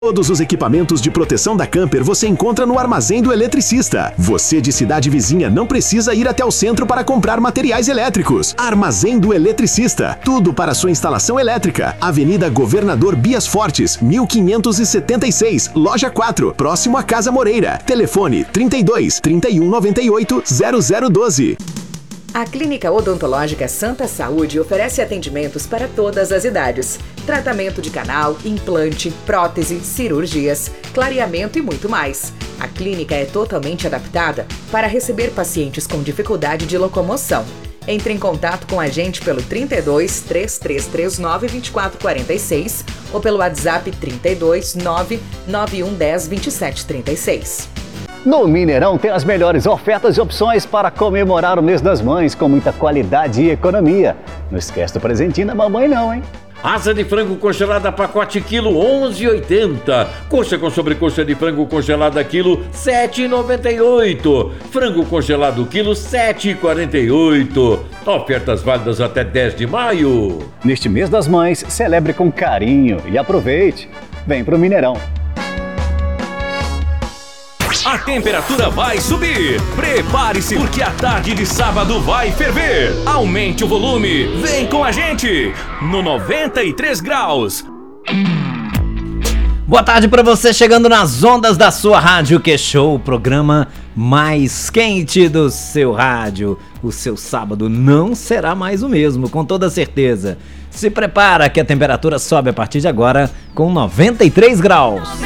Todos os equipamentos de proteção da Camper você encontra no Armazém do Eletricista. Você de cidade vizinha não precisa ir até o centro para comprar materiais elétricos. Armazém do Eletricista. Tudo para sua instalação elétrica. Avenida Governador Bias Fortes, 1576, Loja 4, próximo à Casa Moreira. Telefone 32 31 98 0012. A Clínica Odontológica Santa Saúde oferece atendimentos para todas as idades. Tratamento de canal, implante, prótese, cirurgias, clareamento e muito mais. A clínica é totalmente adaptada para receber pacientes com dificuldade de locomoção. Entre em contato com a gente pelo 32 3339 2446 ou pelo WhatsApp 32 99110 2736. No Mineirão tem as melhores ofertas e opções para comemorar o mês das mães com muita qualidade e economia. Não esquece do presentinho da mamãe não, hein? Asa de frango congelada pacote quilo 11,80. Coxa com sobrecoxa de frango congelada quilo 7,98. Frango congelado quilo 7,48. Ofertas válidas até 10 de maio. Neste mês das mães, celebre com carinho e aproveite. Vem pro Mineirão. A temperatura vai subir. Prepare-se porque a tarde de sábado vai ferver. Aumente o volume. Vem com a gente no 93 graus. Boa tarde para você chegando nas ondas da sua rádio Que-Show, o programa mais quente do seu rádio. O seu sábado não será mais o mesmo, com toda certeza. Se prepara que a temperatura sobe a partir de agora com 93 graus.